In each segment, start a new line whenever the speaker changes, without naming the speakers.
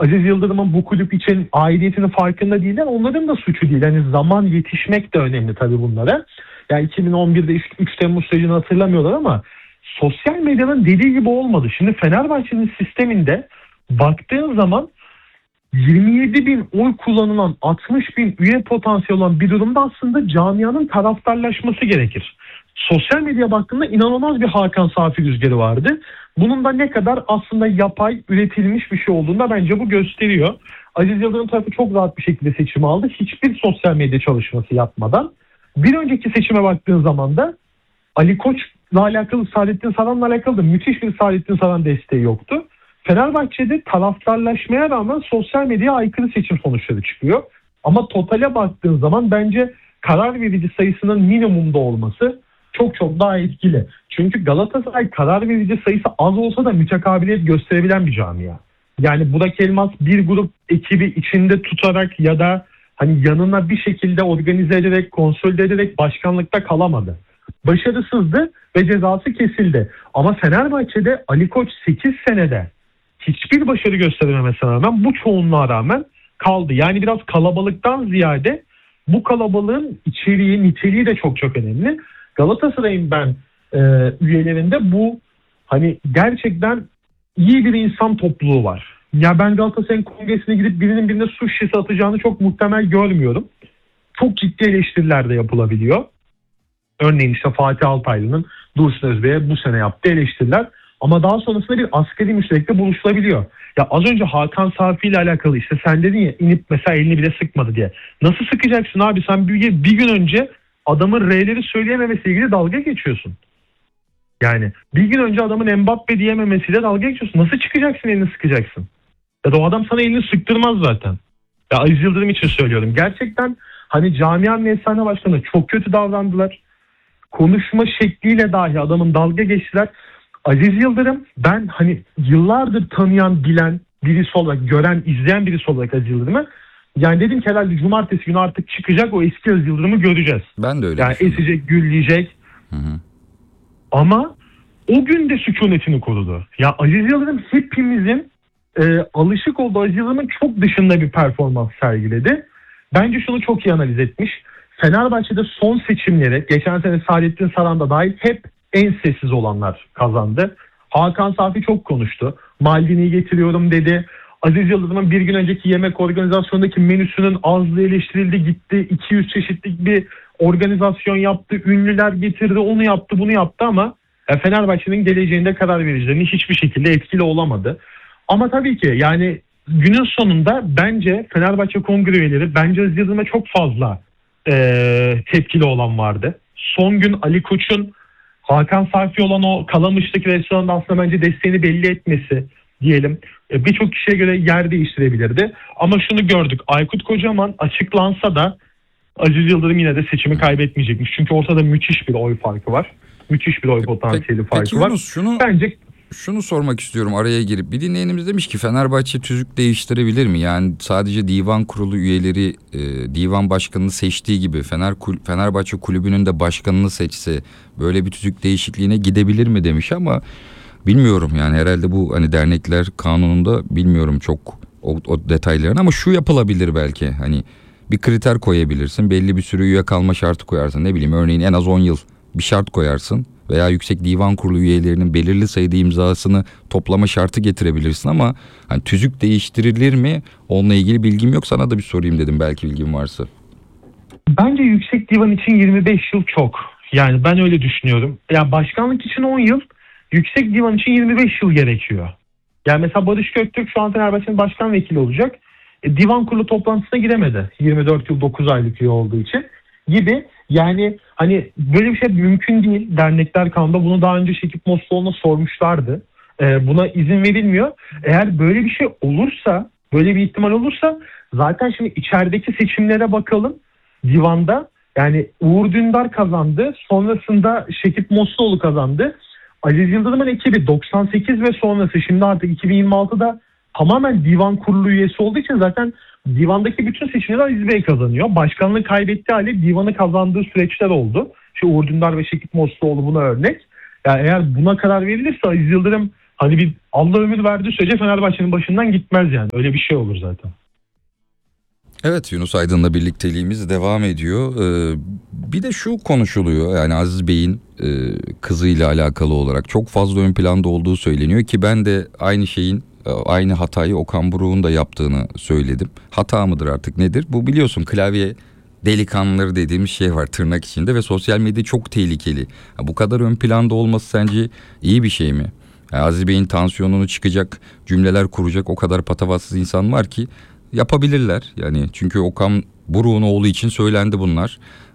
Aziz Yıldırım'ın bu kulüp için aidiyetinin farkında değiller. Onların da suçu değil. Yani zaman yetişmek de önemli tabii bunlara. Yani 2011'de 3 Temmuz sürecini hatırlamıyorlar ama sosyal medyanın dediği gibi olmadı. Şimdi Fenerbahçe'nin sisteminde baktığın zaman 27 bin oy kullanılan 60 bin üye potansiyeli olan bir durumda aslında camianın taraftarlaşması gerekir. Sosyal medya baktığında inanılmaz bir Hakan Safi rüzgarı vardı. Bunun da ne kadar aslında yapay üretilmiş bir şey olduğunda bence bu gösteriyor. Aziz Yıldırım tarafı çok rahat bir şekilde seçimi aldı. Hiçbir sosyal medya çalışması yapmadan. Bir önceki seçime baktığın zaman da Ali Koç'la alakalı, Saadettin Saran'la alakalı da müthiş bir Saadettin Saran desteği yoktu. Fenerbahçe'de taraftarlaşmaya rağmen sosyal medyaya aykırı seçim sonuçları çıkıyor. Ama totale baktığın zaman bence karar verici sayısının minimumda olması çok çok daha etkili. Çünkü Galatasaray karar verici sayısı az olsa da mütekabiliyet gösterebilen bir camia. Yani Burak Elmas bir grup ekibi içinde tutarak ya da hani yanına bir şekilde organize ederek, konsolide ederek başkanlıkta kalamadı. Başarısızdı ve cezası kesildi. Ama Fenerbahçe'de Ali Koç 8 senede hiçbir başarı gösterememesine rağmen bu çoğunluğa rağmen kaldı. Yani biraz kalabalıktan ziyade bu kalabalığın içeriği, niteliği de çok çok önemli. Galatasaray'ın ben üyelerinde bu hani gerçekten iyi bir insan topluluğu var. Ya ben Galatasaray'ın kongresine gidip birinin birine su şişesi atacağını çok muhtemel görmüyorum. Çok ciddi eleştiriler de yapılabiliyor. Örneğin işte Fatih Altaylı'nın Dursun Özbey'e bu sene yaptığı eleştiriler. Ama daha sonrasında bir askeri müşterekte buluşulabiliyor. Ya az önce Hakan Safi ile alakalı işte sen dedin ya inip mesela elini bile sıkmadı diye. Nasıl sıkacaksın abi, sen bir gün önce adamın R'leri söyleyememesiyle ilgili dalga geçiyorsun. Yani bir gün önce adamın Mbappe diyememesiyle dalga geçiyorsun. Nasıl çıkacaksın elini sıkacaksın? Ya da o adam sana elini sıktırmaz zaten. Ya Aziz Yıldırım için söylüyorum. Gerçekten hani camianın efsane başkanı çok kötü davrandılar. Konuşma şekliyle dahi adamın dalga geçtiler. Aziz Yıldırım ben hani yıllardır tanıyan, bilen birisi olarak, gören, izleyen birisi olarak Aziz Yıldırım'ı yani dedim ki herhalde cumartesi günü artık çıkacak, o eski Aziz Yıldırım'ı göreceğiz.
Ben de öyle
yani
düşünüyorum.
Esecek, gülleyecek. Ama o gün de sükunetini korudu. Ya Aziz Yıldırım hepimizin alışık olduğu Aziz Yıldırım'ın çok dışında bir performans sergiledi. Bence şunu çok iyi analiz etmiş. Fenerbahçe'de son seçimleri, geçen sene Saadettin Saran'da dahil hep en sessiz olanlar kazandı. Hakan Safi çok konuştu. Maldini'yi getiriyorum dedi. Aziz Yıldırım'ın bir gün önceki yemek organizasyonundaki menüsünün azlığı eleştirildi, gitti. 200 çeşitlik bir organizasyon yaptı. Ünlüler getirdi, onu yaptı, bunu yaptı ama Fenerbahçe'nin geleceğinde karar vericilerini hiçbir şekilde etkili olamadı. Ama tabii ki yani günün sonunda bence Fenerbahçe kongre üyeleri, bence Aziz Yıldırım'a çok fazla tepkili olan vardı. Son gün Ali Koç'un Hakan Safi olan o Kalamış'taki restoranda aslında bence desteğini belli etmesi diyelim. Birçok kişiye göre yer değiştirebilirdi. Ama şunu gördük. Aykut Kocaman açıklansa da Aziz Yıldırım yine de seçimi kaybetmeyecekmiş. Çünkü ortada müthiş bir oy farkı var. Müthiş bir oy potansiyeli farkı var.
Yunus,
bence
şunu sormak istiyorum araya girip. Bir dinleyenimiz demiş ki Fenerbahçe tüzük değiştirebilir mi? Yani sadece divan kurulu üyeleri divan başkanını seçtiği gibi Fenerbahçe kulübünün de başkanını seçse böyle bir tüzük değişikliğine gidebilir mi demiş ama bilmiyorum yani herhalde bu hani dernekler kanununda bilmiyorum çok o detaylarını ama şu yapılabilir belki hani bir kriter koyabilirsin, belli bir süre üye kalma şartı koyarsın, ne bileyim örneğin en az 10 yıl bir şart koyarsın veya Yüksek Divan Kurulu üyelerinin belirli sayıda imzasını toplama şartı getirebilirsin ama hani tüzük değiştirilir mi onunla ilgili bilgim yok, sana da bir sorayım dedim belki bilgim varsa.
Bence Yüksek Divan için 25 yıl çok. Yani ben öyle düşünüyorum. Yani başkanlık için 10 yıl, Yüksek Divan için 25 yıl gerekiyor. Yani mesela Barış Göktürk şu an Fenerbahçe'nin başkan vekili olacak. Divan kurulu toplantısına giremedi. 24 yıl 9 aylık üye olduğu için gibi. Yani hani böyle bir şey mümkün değil. Dernekler kanunda bunu daha önce Şekip Mostoğlu'na sormuşlardı. Buna izin verilmiyor. Eğer böyle bir şey olursa, böyle bir ihtimal olursa zaten şimdi içerideki seçimlere bakalım. Divanda yani Uğur Dündar kazandı. Sonrasında Şekip Mostoğlu kazandı. Aziz Yıldırım'ın ekibi 98 ve sonrası şimdi artık 2026'da tamamen divan kurulu üyesi olduğu için zaten divandaki bütün seçimleri Aziz Bey kazanıyor. Başkanlığı kaybettiği hali divanı kazandığı süreçler oldu. Uğur Dündar ve Şekip Mostoğlu buna örnek. Yani eğer buna karar verilirse Aziz Yıldırım hani bir Allah ömür verdiği sürece Fenerbahçe'nin başından gitmez yani. Öyle bir şey olur zaten.
Evet, Yunus Aydın'la birlikteliğimiz devam ediyor. Bir de şu konuşuluyor, yani Aziz Bey'in kızıyla alakalı olarak çok fazla ön planda olduğu söyleniyor ki ben de aynı hatayı Okan Buruk'un da yaptığını söyledim. Hata mıdır artık nedir? Bu biliyorsun klavye delikanlıları dediğimiz şey var tırnak içinde ve sosyal medya çok tehlikeli. Bu kadar ön planda olması sence iyi bir şey mi? Aziz Bey'in tansiyonunu çıkacak cümleler kuracak o kadar patavatsız insan var ki yapabilirler. Yani çünkü Okan Buruk'un oğlu için söylendi bunlar.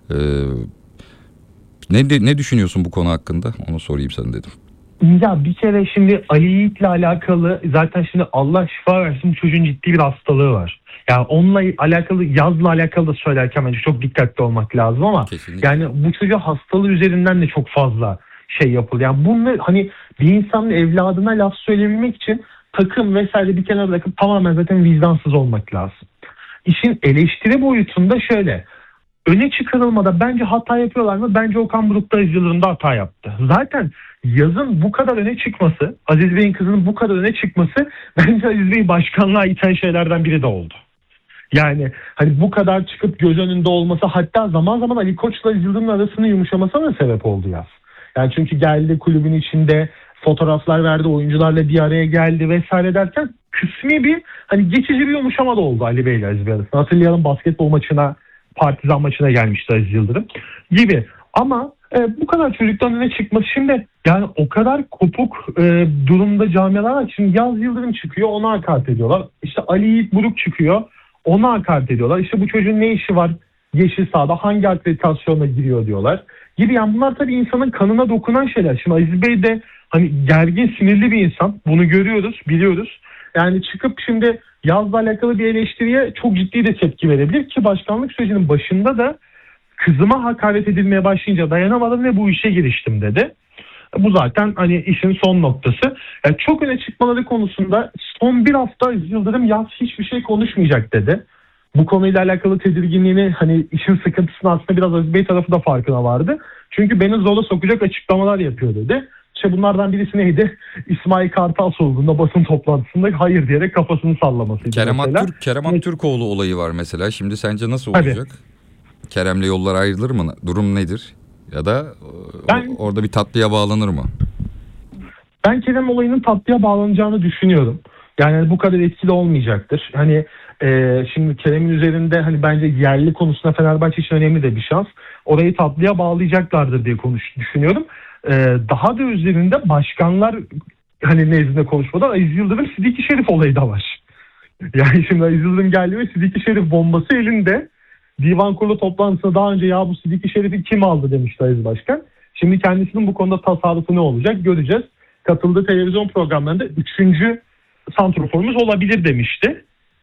Ne düşünüyorsun bu konu hakkında? Onu sorayım sana dedim.
Ya bir kere şimdi Ali Yiğit'le alakalı zaten şimdi Allah şifa versin, bu çocuğun ciddi bir hastalığı var. Yani onunla alakalı, yazla alakalı da söylerken bence çok dikkatli olmak lazım ama
Kesinlikle.
yani bu çocuğa hastalığı üzerinden de çok fazla şey yapılıyor. Yani bunu hani bir insanın evladına laf söyleyebilmek için takım vesaire bir kenara bırakıp tamamen zaten vicdansız olmak lazım. İşin eleştiri boyutunda şöyle. Öne çıkarılmada bence hata yapıyorlar mı? Bence Okan Buruk da Aziz Yıldırım'da hata yaptı. Zaten yazın bu kadar öne çıkması, Aziz Bey'in kızının bu kadar öne çıkması bence Aziz Bey'i başkanlığa iten şeylerden biri de oldu. Yani hani bu kadar çıkıp göz önünde olması, hatta zaman zaman Ali Koç'la Aziz Yıldırım'ın arasının yumuşamasına da sebep oldu yaz. Yani çünkü geldi kulübün içinde fotoğraflar verdi, oyuncularla bir araya geldi vesaire derken kısmi bir hani geçici bir yumuşama da oldu Ali Bey ile Aziz Bey arasında. Hatırlayalım, basketbol maçına, Partizan maçına gelmişti Aziz Yıldırım gibi. Ama bu kadar çocuktan öne çıkması şimdi yani o kadar kopuk durumda camialar var. Şimdi Yaz Yıldırım çıkıyor, ona hakaret ediyorlar. İşte Ali Yiğit Buruk çıkıyor, ona hakaret ediyorlar. İşte bu çocuğun ne işi var yeşil sahada, hangi akreditasyonla giriyor diyorlar gibi. Yani bunlar tabii insanın kanına dokunan şeyler. Şimdi Aziz Bey de hani gergin, sinirli bir insan. Bunu görüyoruz, biliyoruz. Yani çıkıp şimdi Yaz'la alakalı bir eleştiriye çok ciddi de tepki verebilir ki başkanlık sürecinin başında da kızıma hakaret edilmeye başlayınca dayanamadım ve bu işe giriştim dedi. Bu zaten hani işin son noktası. Yani çok öne çıkmaları konusunda son bir hafta Yıldırım Yaz hiçbir şey konuşmayacak dedi. Bu konuyla alakalı tedirginliğini, hani işin sıkıntısını aslında biraz Aziz Bey tarafı da farkına vardı. Çünkü beni zorla sokacak açıklamalar yapıyor dedi. İşte bunlardan birisi neydi? İsmail Kartal sorduğunda basın toplantısında hayır diyerek kafasını sallamasıydı.
Kerem Aktürkoğlu olayı var mesela. Şimdi sence nasıl olacak? Tabii. Kerem'le yollar ayrılır mı? Durum nedir? Ya da orada bir tatlıya bağlanır mı?
Ben Kerem olayının tatlıya bağlanacağını düşünüyorum. Yani bu kadar etkili olmayacaktır. Hani şimdi Kerem'in üzerinde hani bence yerli konusunda Fenerbahçe için önemli de bir şans. Orayı tatlıya bağlayacaklardır diye düşünüyorum. Daha da üzerinde başkanlar hani nezdinde konuşmadan Aziz Yıldırım Sidiki Şerif olayı da var. Yani şimdi Aziz Yıldırım geldi ve Sidiki Şerif bombası elinde. Divan kurulu toplantısında daha önce ya bu Sidiki Şerif'i kim aldı demişti Aziz Başkan. Şimdi kendisinin bu konuda tasarrufu ne olacak göreceğiz. Katıldığı televizyon programlarında 3. santroforumuz olabilir demişti.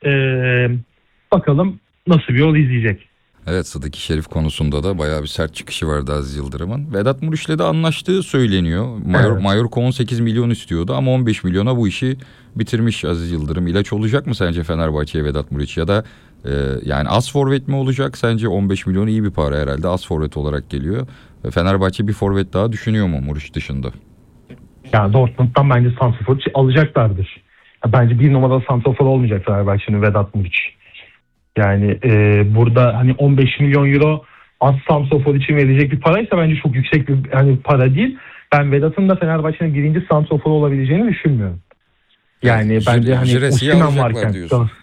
Bakalım nasıl bir yol izleyecek.
Evet, Sıdıki Şerif konusunda da bayağı bir sert çıkışı vardı Aziz Yıldırım'ın. Vedat Muriç'le de anlaştığı söyleniyor. Mallorca 18 milyon istiyordu ama 15 milyona bu işi bitirmiş Aziz Yıldırım. İlaç olacak mı sence Fenerbahçe'ye Vedat Muriç, ya da yani az forvet mi olacak sence? 15 milyon iyi bir para herhalde, az forvet olarak geliyor. Fenerbahçe bir forvet daha düşünüyor mu Muriç dışında?
Yani Dortmund'dan bence santrafor alacaklardır. Bence bir numaralı santrafor olmayacak Fenerbahçe'nin Vedat Muriç. Yani burada hani 15 milyon euro az santrafor için verilecek bir paraysa bence çok yüksek bir hani para değil. Ben Vedat'ın da Fenerbahçe'nin birinci santrafor olabileceğini düşünmüyorum. Yani bence hani Osimhen varken.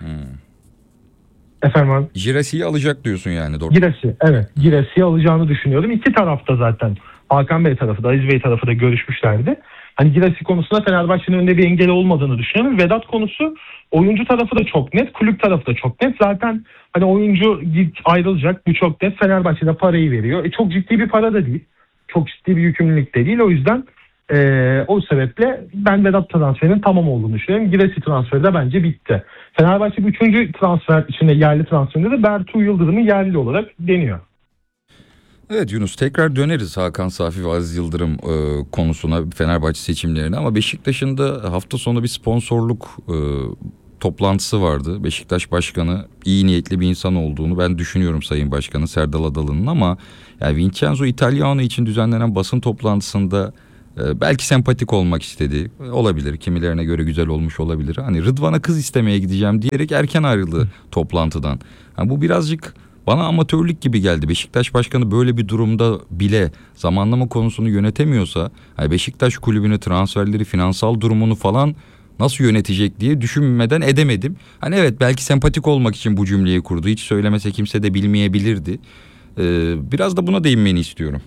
Efendim abi?
Giressi'yi alacak diyorsun yani.
Giresi, evet. Giressi'yi alacağını düşünüyorum. İki tarafta zaten Hakan Bey tarafı da Aziz Bey tarafı da görüşmüşlerdi. Hani Giresi konusunda Fenerbahçe'nin önünde bir engel olmadığını düşünüyorum. Vedat konusu oyuncu tarafı da çok net, kulüp tarafı da çok net. Zaten hani oyuncu ayrılacak, bu çok net. Fenerbahçe'de parayı veriyor. Çok ciddi bir para da değil. Çok ciddi bir yükümlülük de değil. O yüzden o sebeple ben Vedat transferinin tamam olduğunu düşünüyorum. Giresi transferi de bence bitti. Fenerbahçe 3. transfer içinde yerli transferinde de Bertu Yıldırım'ı yerli olarak deniyor.
Evet Yunus, tekrar döneriz Hakan Safi ve Aziz Yıldırım konusuna, Fenerbahçe seçimlerine, ama Beşiktaş'ın da hafta sonu bir sponsorluk toplantısı vardı. Beşiktaş Başkanı iyi niyetli bir insan olduğunu ben düşünüyorum, Sayın Başkanı Serdal Adalı'nın, ama yani Vincenzo Italiano için düzenlenen basın toplantısında Belki sempatik olmak istedi. Olabilir. Kimilerine göre güzel olmuş olabilir. Hani Rıdvan'a kız istemeye gideceğim diyerek erken ayrıldı toplantıdan. Yani bu birazcık bana amatörlük gibi geldi. Beşiktaş Başkanı böyle bir durumda bile zamanlama konusunu yönetemiyorsa, hani Beşiktaş kulübünü, transferleri, finansal durumunu falan nasıl yönetecek diye düşünmeden edemedim. Hani evet, belki sempatik olmak için bu cümleyi kurdu. Hiç söylemese kimse de bilmeyebilirdi. Biraz da buna değinmeni istiyorum.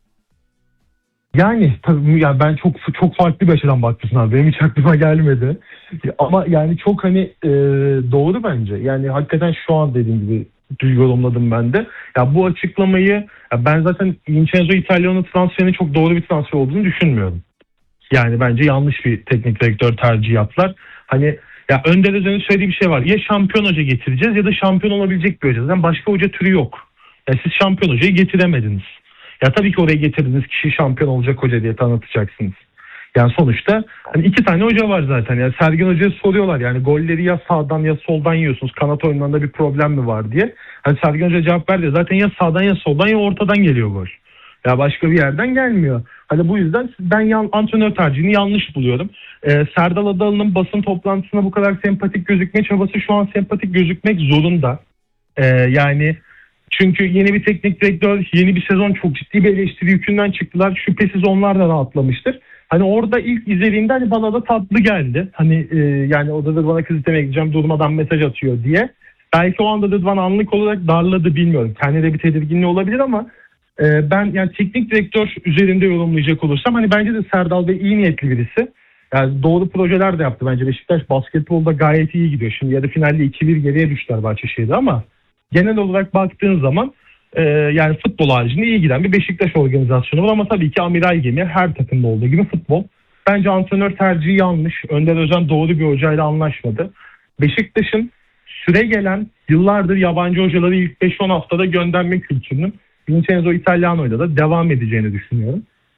Yani tabii yani ben çok farklı bir açıdan baktım abi. Benim hiç aklıma gelmedi. Ama yani çok hani doğru bence. Yani hakikaten şu an dediğim gibi yorumladım ben de. Ya bu açıklamayı, ya ben zaten Vincenzo Italiano'nun transferinin çok doğru bir transfer olduğunu düşünmüyorum. Yani bence yanlış bir teknik direktör tercihi yaptılar. Hani ya Önder Özen'in söylediği bir şey var. Ya şampiyon hoca getireceğiz ya da şampiyon olabilecek bir hoca. Zaten başka hoca türü yok. Ya siz şampiyon hocayı getiremediniz. Ya tabii ki oraya getirdiğiniz kişi şampiyon olacak hoca diye tanıtacaksınız. Yani sonuçta hani iki tane hoca var zaten. Yani Sergen Hoca'ya soruyorlar, yani golleri ya sağdan ya soldan yiyorsunuz. Kanat oyunlarında bir problem mi var diye. Hani Sergen Hoca cevap verdi. Zaten ya sağdan ya soldan ya ortadan geliyor gol. Ya başka bir yerden gelmiyor. Hani bu yüzden ben antrenör tercihini yanlış buluyorum. Serdal Adalı'nın basın toplantısına bu kadar sempatik gözükme çabası şu an sempatik gözükmek zorunda. Yani çünkü yeni bir teknik direktör, yeni bir sezon, çok ciddi bir eleştiri yükünden çıktılar. Şüphesiz onlar da rahatlamıştır. Hani orada ilk izlediğimde hani bana da tatlı geldi. Hani yani orada da bana kız istemeye gideceğim, durmadan mesaj atıyor diye. Belki o anda da bana anlık olarak darladı, bilmiyorum. Kendine bir tedirginliği olabilir ama ben yani teknik direktör üzerinde yorumlayacak olursam hani bence de Serdal Bey iyi niyetli birisi. Yani doğru projeler de yaptı bence. Beşiktaş basketbolda gayet iyi gidiyor. Şimdi yarı finalde 2-1 geriye düştüler Bahçeşehir'de ama genel olarak baktığın zaman yani futbol haricinde iyi giden bir Beşiktaş organizasyonu var ama tabii ki amiral gemi her takımda olduğu gibi futbol. Bence antrenör tercihi yanlış. Önder Özen doğru bir hocayla anlaşmadı. Beşiktaş'ın süre gelen yıllardır yabancı hocaları ilk 5-10 haftada gönderme kültürünün Vincenzo Italiano'yla da devam edeceğini düşünüyorum.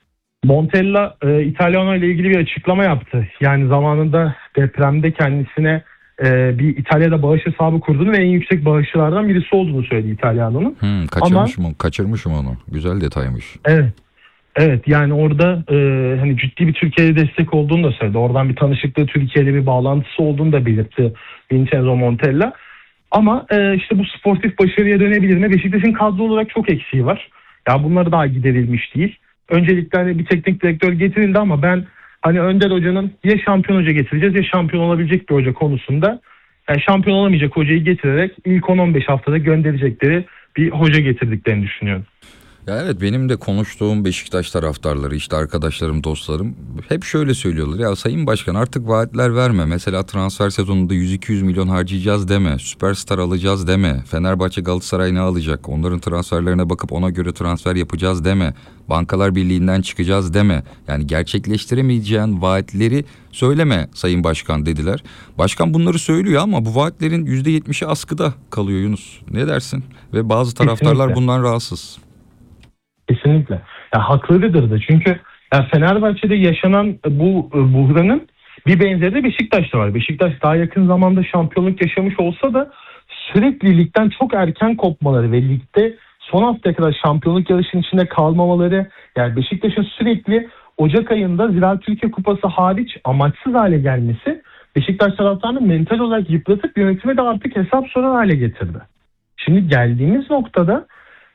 Montella Italiano ile ilgili bir açıklama yaptı. Yani zamanında depremde kendisine bir İtalya'da bağış hesabı kurduğunu ve en yüksek bağışçılardan birisi olduğunu söyledi İtalyano'nun.
Kaçırmışım onu. Güzel detaymış.
Evet. Evet, yani orada hani ciddi bir Türkiye'de destek olduğunu da söyledi. Oradan bir tanışıklığı, Türkiye'de bir bağlantısı olduğunu da belirtti Vincenzo Montella. Ama işte bu sportif başarıya dönebilir mi? Beşiktaş'ın kadro olarak çok eksiği var. Ya bunları daha giderilmiş değil. Öncelikle hani bir teknik direktör getirildi ama ben hani Önder Hoca'nın ya şampiyon hoca getireceğiz ya şampiyon olabilecek bir hoca konusunda, yani şampiyon olamayacak hocayı getirerek ilk 10-15 haftada gönderecekleri bir hoca getirdiklerini düşünüyorum.
Ya evet, benim de konuştuğum Beşiktaş taraftarları, işte arkadaşlarım, dostlarım hep şöyle söylüyorlar. Ya Sayın Başkan, artık vaatler verme. Mesela transfer sezonunda 100-200 milyon harcayacağız deme. Süperstar alacağız deme. Fenerbahçe, Galatasaray ne alacak? Onların transferlerine bakıp ona göre transfer yapacağız deme. Bankalar Birliği'nden çıkacağız deme. Yani gerçekleştiremeyeceğin vaatleri söyleme Sayın Başkan dediler. Başkan bunları söylüyor ama bu vaatlerin %70'i askıda kalıyor Yunus. Ne dersin? Ve bazı taraftarlar
Kesinlikle.
bundan rahatsız.
Kesinlikle. Ya haklıdır da, çünkü ya Fenerbahçe'de yaşanan bu buhranın bir benzeri de Beşiktaş'ta var. Beşiktaş daha yakın zamanda şampiyonluk yaşamış olsa da sürekli ligden çok erken kopmaları ve ligde son haftaya kadar şampiyonluk yarışının içinde kalmamaları, yani Beşiktaş'ın sürekli Ocak ayında Ziraat Türkiye Kupası hariç amaçsız hale gelmesi Beşiktaş taraftarını mental olarak yıpratıp yönetime de artık hesap soran hale getirdi. Şimdi geldiğimiz noktada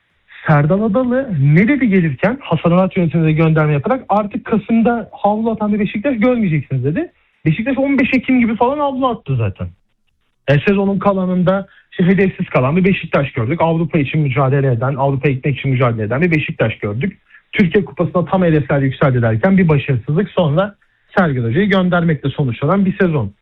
Serdal Adalı ne dedi gelirken, Hasan Arat yönetimine gönderme yaparak artık Kasım'da havlu atan bir Beşiktaş görmeyeceksiniz dedi. Beşiktaş 15 Ekim gibi falan havlu attı zaten. Sezonun kalanında işte hedefsiz kalan bir Beşiktaş gördük. Avrupa için mücadele eden, Avrupa gitmek için mücadele eden bir Beşiktaş gördük. Türkiye Kupası'na tam hedefler yükseldi derken bir başarısızlık, sonra Sergen Hoca'yı göndermekle sonuçlanan bir sezon.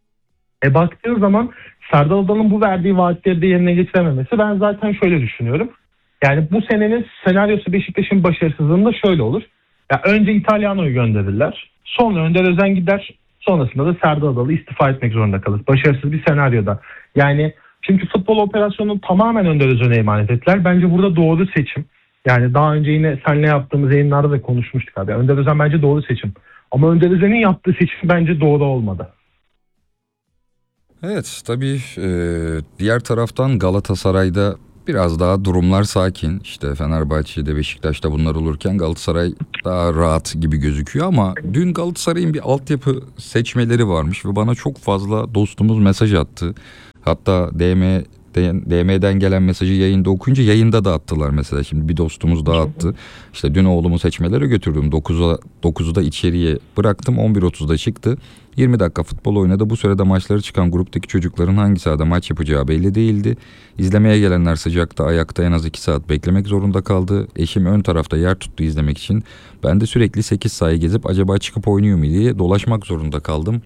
Baktığı zaman Serdal Adalı'nın bu verdiği vaatleri de yerine getirememesi, ben zaten şöyle düşünüyorum. Yani bu senenin senaryosu Beşiktaş'ın başarısızlığında şöyle olur. Ya önce İtalyano'yu gönderirler. Sonra Önder Özen gider. Sonrasında da Serdal Adalı istifa etmek zorunda kalır. Başarısız bir senaryoda. Yani çünkü futbol operasyonunu tamamen Önder Özen'e emanet ettiler. Bence burada doğru seçim. Yani daha önce yine seninle yaptığımız yayınlarda da konuşmuştuk abi. Önder Özen bence doğru seçim. Ama Önder Özen'in yaptığı seçim bence doğru olmadı.
Evet, tabii diğer taraftan Galatasaray'da Biraz daha durumlar sakin. İşte Fenerbahçe'de, Beşiktaş'ta bunlar olurken Galatasaray daha rahat gibi gözüküyor ama dün Galatasaray'ın bir altyapı seçmeleri varmış ve bana çok fazla dostumuz mesaj attı. Hatta DM'den gelen mesajı yayında okuyunca yayında da attılar mesela. Şimdi bir dostumuz daha attı. İşte dün oğlumu seçmelere götürdüm. 9'da içeriye bıraktım. 11.30'da çıktı. 20 dakika futbol oynadı. Bu sürede maçları çıkan gruptaki çocukların hangi sahada maç yapacağı belli değildi. İzlemeye gelenler sıcakta, ayakta en az 2 saat beklemek zorunda kaldı. Eşim ön tarafta yer tuttu izlemek için. Ben de sürekli 8 sahayı gezip acaba çıkıp oynuyor mu diye dolaşmak zorunda kaldım.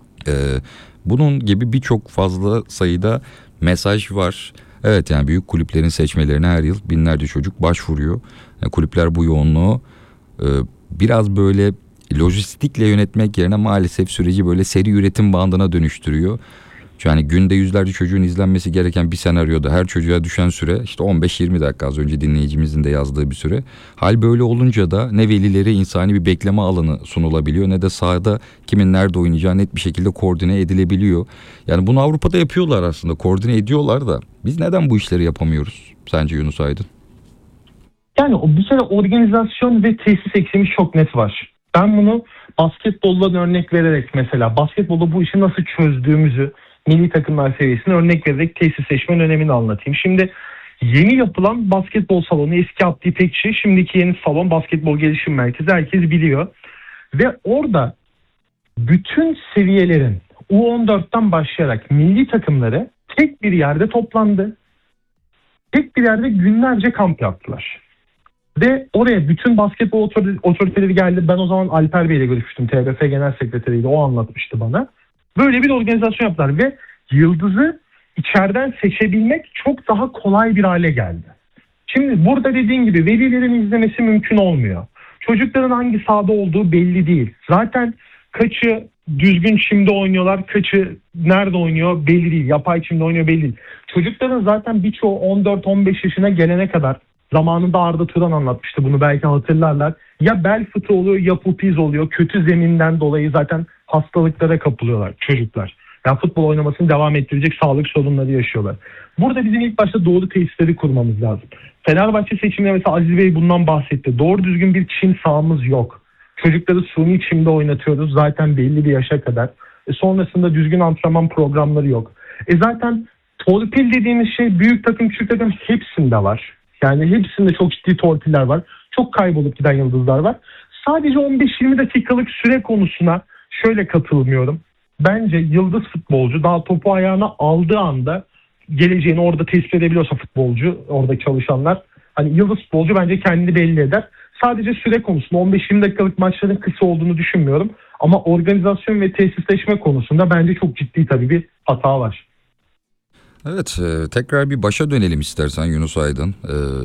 Bunun gibi birçok fazla sayıda mesaj var. Evet, yani büyük kulüplerin seçmelerine her yıl binlerce çocuk başvuruyor. Yani kulüpler bu yoğunluğu biraz böyle lojistikle yönetmek yerine maalesef süreci böyle seri üretim bandına dönüştürüyor. Yani günde yüzlerce çocuğun izlenmesi gereken bir senaryoda her çocuğa düşen süre işte 15-20 dakika, az önce dinleyicimizin de yazdığı bir süre. Hal böyle olunca da ne velilere insani bir bekleme alanı sunulabiliyor ne de sahada kimin nerede oynayacağı net bir şekilde koordine edilebiliyor. Yani bunu Avrupa'da yapıyorlar aslında, koordine ediyorlar da biz neden bu işleri yapamıyoruz sence Yunus Aydın?
Yani bir kere organizasyon ve tesis eksiğimiz çok net var. Ben bunu basketboldan örnek vererek, mesela basketbolda bu işi nasıl çözdüğümüzü milli takımlar seviyesine örnek vererek tesis seçmenin önemini anlatayım. Şimdi yeni yapılan basketbol salonu, eski Abdi İpekçi, şimdiki yeni salon basketbol gelişim merkezi, herkes biliyor. Ve orada bütün seviyelerin U14'ten başlayarak milli takımları tek bir yerde toplandı. Tek bir yerde günlerce kamp yaptılar. Ve oraya bütün basketbol otoriteleri geldi. Ben o zaman Alper Bey ile görüşmüştüm. TBF Genel Sekreteriydi. O anlatmıştı bana. Böyle bir organizasyon yaptılar ve yıldızı içeriden seçebilmek çok daha kolay bir hale geldi. Şimdi burada dediğin gibi velilerin izlemesi mümkün olmuyor. Çocukların hangi sahada olduğu belli değil. Zaten kaçı düzgün çimde oynuyorlar, kaçı nerede oynuyor belli değil. Yapay çimde oynuyor belli değil. Çocukların zaten birçoğu 14-15 yaşına gelene kadar, zamanında Arda Turan anlatmıştı bunu, belki hatırlarlar. Ya bel fıtığı oluyor ya pupiz oluyor. Kötü zeminden dolayı zaten hastalıklara kapılıyorlar çocuklar. Yani futbol oynamasını devam ettirecek sağlık sorunları yaşıyorlar. Burada bizim ilk başta doğru tesisleri kurmamız lazım. Fenerbahçe seçiminde mesela Aziz Bey bundan bahsetti. Doğru düzgün bir çim sahamız yok. Çocukları suni çimde oynatıyoruz zaten belli bir yaşa kadar. Sonrasında düzgün antrenman programları yok. Zaten torpil dediğimiz şey büyük takım küçük takım hepsinde var. Yani hepsinde çok ciddi torpiller var. Çok kaybolup giden yıldızlar var. Sadece 15-20 dakikalık süre konusuna şöyle katılmıyorum. Bence yıldız futbolcu daha topu ayağına aldığı anda geleceğini orada tespit edebiliyorsa futbolcu, orada çalışanlar, hani yıldız futbolcu bence kendini belli eder. Sadece süre konusunda 15-20 dakikalık maçların kısa olduğunu düşünmüyorum. Ama organizasyon ve tesisleşme konusunda bence çok ciddi tabii bir hata var.
Evet, tekrar bir başa dönelim istersen Yunus Aydın.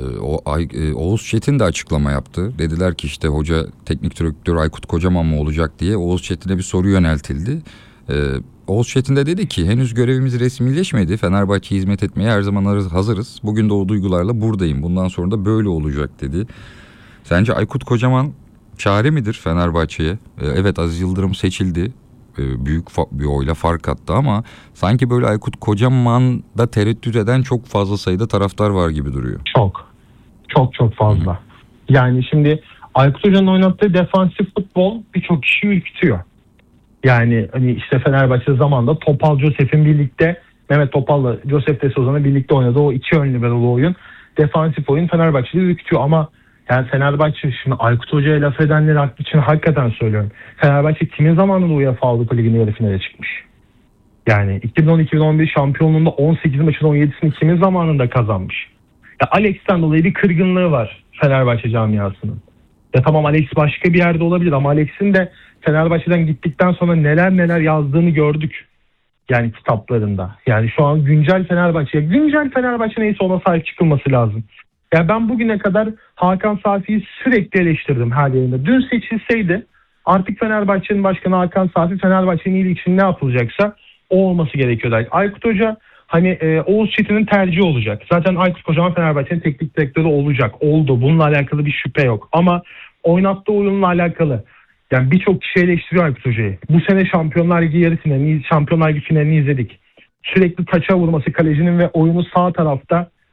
Oğuz Çetin de açıklama yaptı. Dediler ki işte hoca, teknik direktör Aykut Kocaman mı olacak diye Oğuz Çetin'e bir soru yöneltildi. Oğuz Çetin de dedi ki henüz görevimiz resmileşmedi. Fenerbahçe'ye hizmet etmeye her zaman hazırız. Bugün de o duygularla buradayım. Bundan sonra da böyle olacak dedi. Sence Aykut Kocaman çare midir Fenerbahçe'ye? Evet, Aziz Yıldırım seçildi. Büyük bir oyla fark attı ama sanki böyle Aykut Kocaman'da tereddüt eden çok fazla sayıda taraftar var gibi duruyor.
Çok fazla. Yani şimdi Aykut Hoca'nın oynattığı defansif futbol birçok kişi ürkütüyor. Yani hani işte Fenerbahçe zamanında Topal Josef'in birlikte, Mehmet Topal'la Josef de Sozan'ın birlikte oynadığı o iki ön liberalı oyun, defansif oyun Fenerbahçe'yi ürkütüyor ama yani Fenerbahçe, şimdi Aykut Hoca'ya laf edenleri için hakikaten söylüyorum. Fenerbahçe kimin zamanında UEFA Avrupa Ligi'nin yarı finale çıkmış? Yani 2010-2011 şampiyonluğunda 18 maçın 17'sini kimin zamanında kazanmış? Ya Alex'ten dolayı bir kırgınlığı var Fenerbahçe camiasının. Ya tamam, Alex başka bir yerde olabilir ama Alex'in de Fenerbahçe'den gittikten sonra neler yazdığını gördük. Yani kitaplarında. Yani şu an güncel Fenerbahçe neyse ona sahip çıkılması lazım. Ya ben bugüne kadar Hakan Safi'yi sürekli eleştirdim her yerinde. Dün seçilseydi artık Fenerbahçe'nin başkanı Hakan Safi, Fenerbahçe'nin iyiliği için ne yapılacaksa o olması gerekiyordu. Aykut Hoca hani Oğuz Çetin'in tercihi olacak. Zaten Aykut Kocaman Fenerbahçe'nin teknik direktörü olacak. Oldu. Bununla alakalı bir şüphe yok. Ama oynattığı oyunla alakalı yani birçok kişi eleştiriyor Aykut Hoca'yı. Bu sene Şampiyonlar Ligi yarı finalini, Şampiyonlar Ligi finalini izledik. Sürekli taça vurması kalecinin ve oyunu sağ tarafta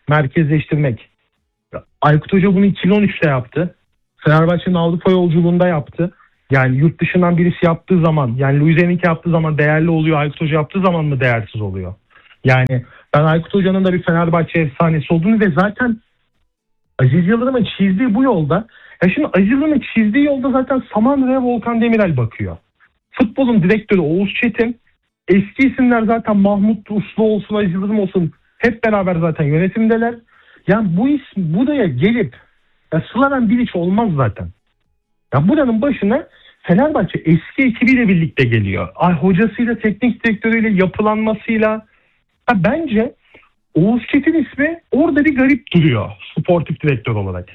merkezleştirmek. Aykut Hoca bunu 2013'te yaptı. Fenerbahçe'nin Avrupa yolculuğunda yaptı. Yani yurt dışından birisi yaptığı zaman, yani Luis Enrique yaptığı zaman değerli oluyor, Aykut Hoca yaptığı zaman mı değersiz oluyor? Yani ben Aykut Hoca'nın da bir Fenerbahçe efsanesi olduğunu ve zaten Aziz Yıldırım'ın çizdiği bu yolda, ya şimdi Aziz Yıldırım'ın çizdiği yolda zaten Samandıra'ya Volkan Demirel bakıyor. Futbolun direktörü Oğuz Çetin, eski isimler zaten Mahmut Uslu olsun, Aziz Yıldırım olsun hep beraber zaten yönetimdeler. Yani bu isim buraya gelip Slaven Bilic olmaz zaten. Ya buranın başına Fenerbahçe eski ekibiyle birlikte geliyor. Hocasıyla, teknik direktörüyle, yapılanmasıyla. Bence Oğuz Çetin ismi orada bir garip duruyor sportif direktör olarak.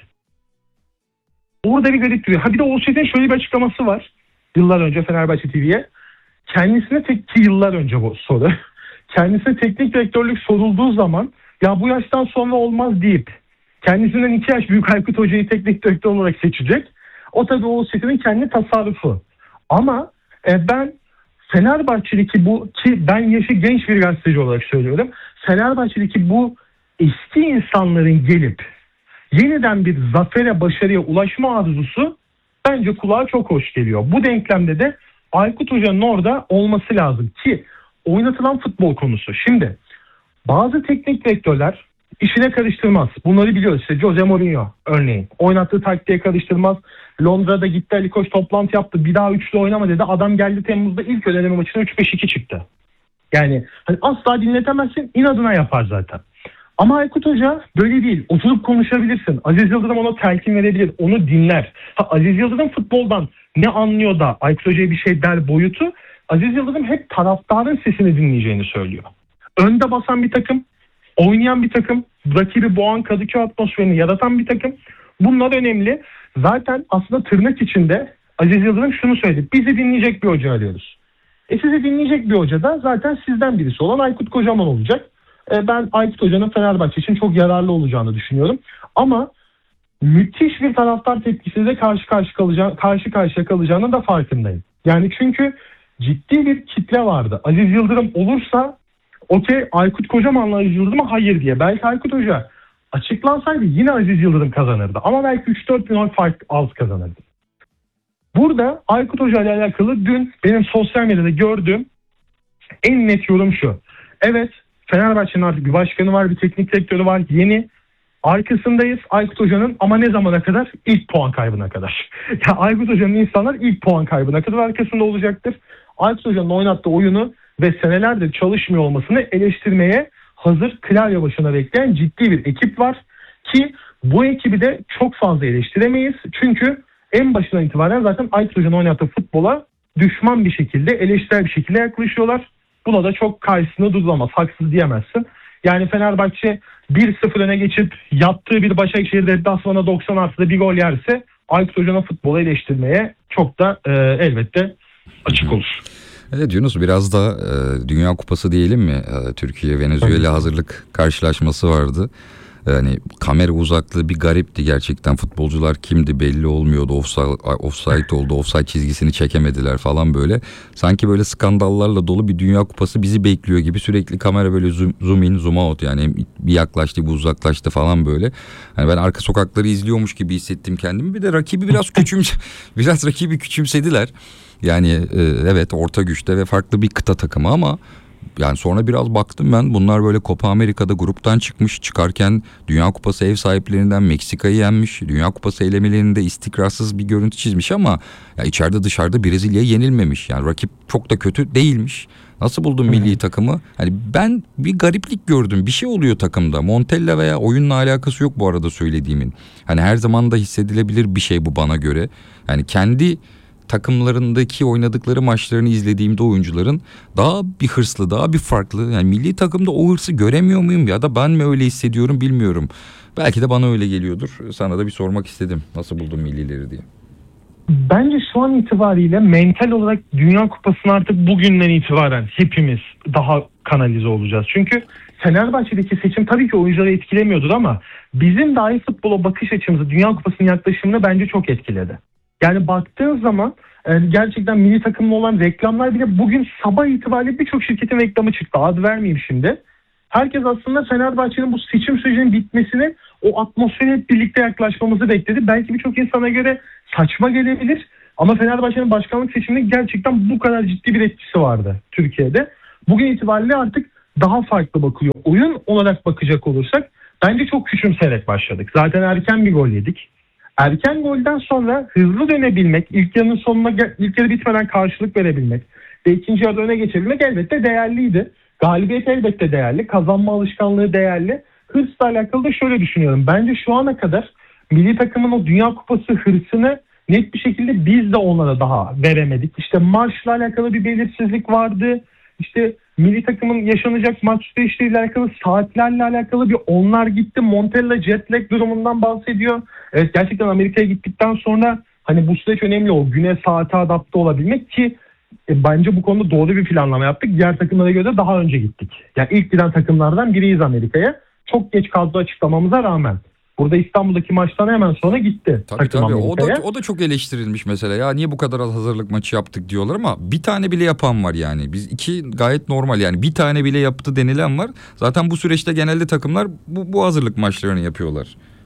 Orada bir garip duruyor. Bir de Oğuz Çetin şöyle bir açıklaması var. Yıllar önce Fenerbahçe TV'ye. Kendisine yıllar önce bu soru. Kendisine teknik direktörlük sorulduğu zaman ya bu yaştan sonra olmaz deyip kendisinden 2 yaş büyük Aykut Hoca'yı teknik direktör olarak seçecek. O tabii Oğuz Çetin'in kendi tasarrufu. Ama ben Fenerbahçe'deki bu, ki ben yaşı genç bir gazeteci olarak söylüyorum. Fenerbahçe'deki bu eski insanların gelip yeniden bir zafere, başarıya ulaşma arzusu bence kulağa çok hoş geliyor. Bu denklemde de Aykut Hoca'nın orada olması lazım ki oynatılan futbol konusu. Şimdi bazı teknik direktörler işine karıştırmaz. Bunları biliyoruz. İşte Jose Mourinho örneğin. Oynattığı taktiğe karıştırmaz. Londra'da gitti, Ali Koç toplantı yaptı. Bir daha üçlü oynama dedi. Adam geldi Temmuz'da ilk eleme maçına 3-5-2 çıktı. Yani asla dinletemezsin. İnadına yapar zaten. Ama Aykut Hoca böyle değil. Oturup konuşabilirsin. Aziz Yıldırım ona telkin verebilir. Onu dinler. Aziz Yıldırım futboldan ne anlıyor da Aykut Hoca'ya bir şey der boyutu. Aziz Yıldırım hep taraftarın sesini dinleyeceğini söylüyor. Önde basan bir takım, oynayan bir takım, rakibi boğan Kadıköy atmosferini yaratan bir takım. Bunlar önemli. Zaten aslında tırnak içinde Aziz Yıldırım şunu söyledi. Bizi dinleyecek bir hoca arıyoruz. Sizi dinleyecek bir hoca da zaten sizden birisi olan Aykut Kocaman olacak. Ben Aykut Hoca'nın Fenerbahçe için çok yararlı olacağını düşünüyorum. Ama müthiş bir taraftar tepkisiyle karşı karşıya kalacağının da farkındayım. Yani çünkü ciddi bir kitle vardı. Aziz Yıldırım olursa okey, Aykut Kocaman'la Aziz Yıldırım'a hayır diye. Belki Aykut Hoca açıklansaydı yine Aziz Yıldırım kazanırdı. Ama belki 3-4 bin oy fark az kazanırdı. Burada Aykut Hoca ile alakalı dün benim sosyal medyada gördüğüm en net yorum şu. Evet, Fenerbahçe'nin artık bir başkanı var, bir teknik direktörü var, yeni. Arkasındayız Aykut Hoca'nın ama ne zamana kadar? İlk puan kaybına kadar. Ya Aykut Hoca'nın insanlar ilk puan kaybına kadar arkasında olacaktır. Aykut Hoca'nın oynattığı oyunu ve senelerdir çalışmıyor olmasını eleştirmeye hazır, klavye başına bekleyen ciddi bir ekip var. Ki bu ekibi de çok fazla eleştiremeyiz. Çünkü en başından itibaren zaten Aykut Hoca'nın oynattığı futbola düşman bir şekilde, eleştirel bir şekilde yaklaşıyorlar. Buna da çok karşısında durulamaz. Haksız diyemezsin. Yani Fenerbahçe 1-0 öne geçip yaptığı bir Başakşehir deplasmanına 90 artıda bir gol yerse Aykut Hoca'nın futbolu eleştirmeye çok da elbette açık olur.
Evet Yunus, biraz da Dünya Kupası diyelim mi? Türkiye Venezuela hazırlık karşılaşması vardı. Yani kamera uzaklığı bir garipti gerçekten. Futbolcular kimdi belli olmuyordu. Offside oldu. Offside çizgisini çekemediler falan böyle. Sanki böyle skandallarla dolu bir Dünya Kupası bizi bekliyor gibi, sürekli kamera böyle zoom in zoom out, yani bir yaklaştı bir uzaklaştı falan böyle. Yani ben arka sokakları izliyormuş gibi hissettim kendimi. Bir de rakibi biraz rakibi küçümsediler. Yani evet, orta güçte ve farklı bir kıta takımı ama yani sonra biraz baktım ben, bunlar böyle Copa Amerika'da gruptan çıkarken Dünya Kupası ev sahiplerinden Meksika'yı yenmiş. Dünya Kupası elemelerinde istikrarsız bir görüntü çizmiş ama ya içeride dışarıda Brezilya'ya yenilmemiş. Yani rakip çok da kötü değilmiş. Nasıl buldun milli takımı? Hani ben bir gariplik gördüm. Bir şey oluyor takımda. Montella veya oyunla alakası yok bu arada söylediğimin. Hani her zaman da hissedilebilir bir şey bu bana göre. Yani kendi takımlarındaki oynadıkları maçlarını izlediğimde oyuncuların daha bir hırslı, daha bir farklı. Yani milli takımda o hırsı göremiyor muyum ya da ben mi öyle hissediyorum bilmiyorum. Belki de bana öyle geliyordur. Sana da bir sormak istedim. Nasıl buldun millileri diye.
Bence şu an itibariyle mental olarak Dünya Kupası'na artık bugünden itibaren hepimiz daha kanalize olacağız. Çünkü Fenerbahçe'deki seçim tabii ki oyuncuları etkilemiyordur ama bizim dahi futbola bakış açımızı, Dünya Kupası'nın yaklaşımını bence çok etkiledi. Yani baktığın zaman gerçekten milli takımla olan reklamlar bile bugün sabah itibariyle birçok şirketin reklamı çıktı. Ad vermeyeyim şimdi. herkes aslında Fenerbahçe'nin bu seçim sürecinin bitmesini, o atmosfere hep birlikte yaklaşmamızı bekledi. Belki birçok insana göre saçma gelebilir ama Fenerbahçe'nin başkanlık seçiminde gerçekten bu kadar ciddi bir etkisi vardı Türkiye'de. Bugün itibariyle artık daha farklı bakılıyor. Oyun olarak bakacak olursak bence çok küçümseyerek başladık. Zaten erken bir gol yedik. Erken golden sonra hızlı dönebilmek, ilk yarının sonuna, ilk yarı bitmeden karşılık verebilmek ve ikinci yarıda öne geçebilmek elbette değerliydi. Galibiyet elbette değerli, kazanma alışkanlığı değerli. Hırsla alakalı da şöyle düşünüyorum. Bence şu ana kadar milli takımın o Dünya Kupası hırsını net bir şekilde biz de onlara daha veremedik. İşte marşla alakalı bir belirsizlik vardı. İşte milli takımın yaşanacak maç süreçleriyle alakalı, saatlerle alakalı bir onlar gitti. Montella jet lag durumundan bahsediyor. Evet, gerçekten Amerika'ya gittikten sonra hani bu süreç önemli, o güne saate adapte olabilmek ki bence bu konuda doğru bir planlama yaptık. Diğer takımlara göre daha önce gittik. Yani ilk giden takımlardan biriyiz Amerika'ya. Çok geç kadro açıklamamıza rağmen. Burada İstanbul'daki maçtan hemen sonra gitti.
Tabii. O da çok eleştirilmiş mesela. Ya niye bu kadar az hazırlık maçı yaptık diyorlar ama bir tane bile yapan var yani. Biz iki gayet normal, yani bir tane bile yaptı denilen var. Zaten bu süreçte genelde takımlar bu hazırlık maçlarını yapıyorlar.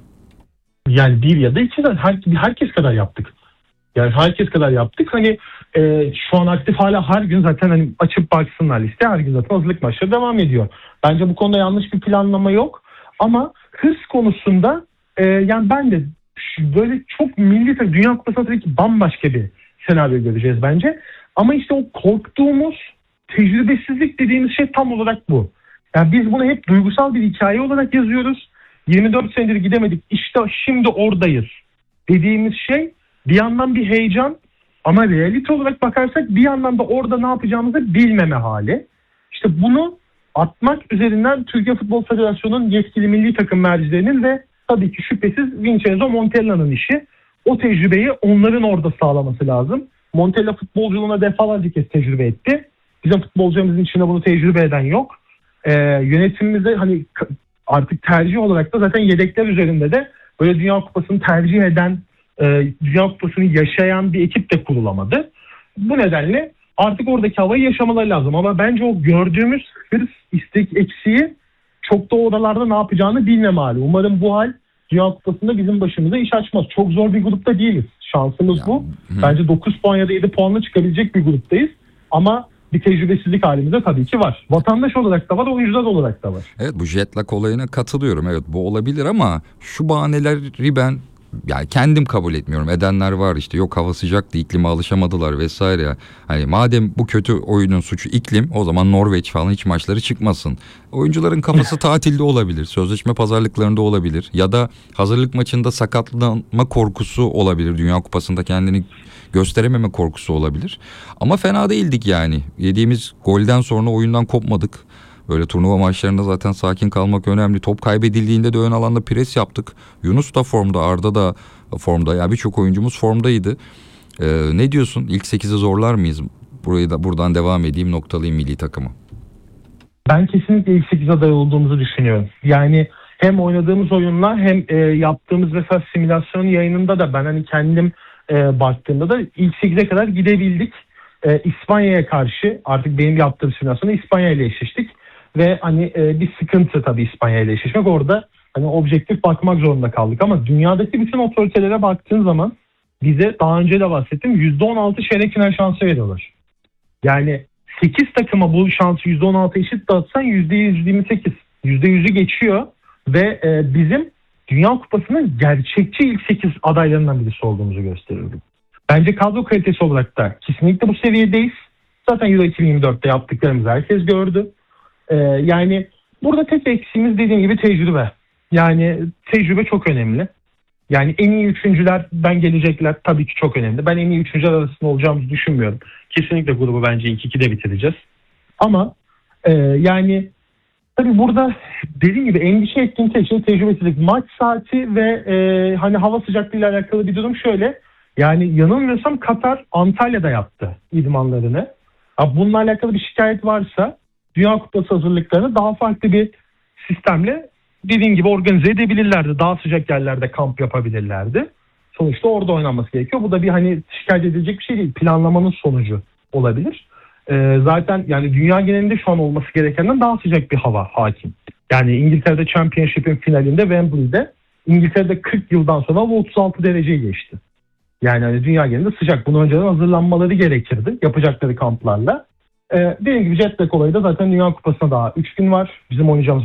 Yani bir ya da iki de herkes kadar yaptık. Yani herkes kadar yaptık. Hani şu an aktif hala her gün zaten hani açıp baksınlar liste. Her gün zaten hazırlık maçları devam ediyor. Bence bu konuda yanlış bir planlama yok. Ama hırs konusunda yani ben de böyle çok milli Dünya Kupası'nda tabii ki bambaşka bir senaryo göreceğiz bence. Ama işte o korktuğumuz tecrübesizlik dediğimiz şey tam olarak bu. Yani biz bunu hep duygusal bir hikaye olarak yazıyoruz. 24 senedir gidemedik, İşte şimdi oradayız dediğimiz şey bir yandan bir heyecan ama realite olarak bakarsak bir yandan da orada ne yapacağımızı bilmeme hali. İşte bunu atmak üzerinden Türkiye Futbol Federasyonu'nun yetkili milli takım mercilerinin ve tabii ki şüphesiz Vincenzo Montella'nın işi. O tecrübeyi onların orada sağlaması lazım. Montella futbolculuğuna defalarca kez tecrübe etti. Bizim futbolcularımızın içinde bunu tecrübe eden yok. Yönetimimizde hani artık tercih olarak da zaten yedekler üzerinde de böyle Dünya Kupası'nı tercih eden, Dünya Kupası'nı yaşayan bir ekip de kurulamadı. Bu nedenle artık oradaki havayı yaşamaları lazım. Ama bence o gördüğümüz hırs, istek eksiği çok da oralarda ne yapacağını bilmem hali. Umarım bu hal Dünya Kupası'nda bizim başımıza iş açmaz. Çok zor bir grupta değiliz. Şansımız bu. Bence 9 puan ya da 7 puanla çıkabilecek bir gruptayız. Ama bir tecrübesizlik halimizde tabii ki var. Vatandaş olarak da var, oyuncular olarak da var.
Evet, bu jet lag olayına katılıyorum. Evet, bu olabilir ama şu bahaneleri ben yani kendim kabul etmiyorum. Edenler var işte, yok hava sıcaktı, iklime alışamadılar vesaire. Hani madem bu kötü oyunun suçu iklim, o zaman Norveç falan hiç maçları çıkmasın. Oyuncuların kafası tatilde olabilir, sözleşme pazarlıklarında olabilir ya da hazırlık maçında sakatlanma korkusu olabilir. Dünya Kupası'nda kendini gösterememe korkusu olabilir. Ama fena değildik yani. Yediğimiz golden sonra oyundan kopmadık. Böyle turnuva maçlarında zaten sakin kalmak önemli. Top kaybedildiğinde de ön alanda pres yaptık. Yunus da formda, Arda da formda. Ya birçok oyuncumuz formdaydı. Ne diyorsun? İlk 8'i zorlar mıyız? Burayı da buradan devam edeyim, noktalayayım milli takımı.
Ben kesinlikle ilk 8 aday olduğumuzu düşünüyorum. Yani hem oynadığımız oyunlar hem yaptığımız mesela simülasyon yayınında da ben hani kendim baktığımda da ilk 8'e kadar gidebildik. İspanya'ya karşı artık benim yaptığım simülasyonda İspanya ile eşleştik. Ve hani bir sıkıntı tabii İspanya ile eşleşmek. Orada hani objektif bakmak zorunda kaldık. Ama dünyadaki bütün otoritelere baktığın zaman bize daha önce de bahsettim %16 çeyrek final şansı veriyorlar. Yani 8 takıma bu şansı %16 eşit dağıtsan %128. %100'ü geçiyor ve bizim Dünya Kupası'nın gerçekçi ilk 8 adaylarından birisi olduğumuzu gösterirdi. Bence kadro kalitesi olarak da kesinlikle bu seviyedeyiz. Zaten Euro 2024'te yaptıklarımızı herkes gördü. Yani burada tek eksiğimiz dediğim gibi tecrübe. Yani tecrübe çok önemli. Yani en iyi üçüncülerden gelecekler tabii ki çok önemli. Ben en iyi üçüncüler arasında olacağımızı düşünmüyorum. Kesinlikle grubu bence ilk 2'de bitireceğiz. Ama yani tabii burada dediğim gibi endişe ettiğim tek şey tecrübesizlik. Maç saati ve hani hava sıcaklığıyla alakalı bir durum şöyle. Yani yanılmıyorsam Katar Antalya'da yaptı idmanlarını. Bununla alakalı bir şikayet varsa Dünya Kupası hazırlıklarını daha farklı bir sistemle dediğim gibi organize edebilirlerdi. Daha sıcak yerlerde kamp yapabilirlerdi. Sonuçta orada oynanması gerekiyor. Bu da bir hani şikayet edilecek bir şey değil. Planlamanın sonucu olabilir. Zaten yani dünya genelinde şu an olması gerekenden daha sıcak bir hava hakim. Yani İngiltere'de Championship'in finalinde Wembley'de İngiltere'de 40 yıldan sonra hava 36 dereceyi geçti. Yani hani dünya genelinde sıcak. Bunu önceden hazırlanmaları gerekirdi yapacakları kamplarla. Dediğim gibi jet lag olayı da zaten Dünya Kupası'na daha 3 gün var. Bizim oynayacağımız